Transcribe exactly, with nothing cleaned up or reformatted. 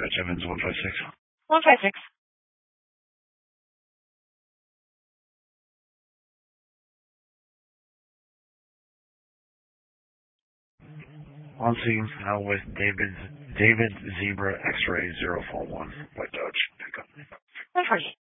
Dispatch Evans one five six. one five six. On scene now with David David Zebra X-Ray zero four one White Dodge pickup. one forty.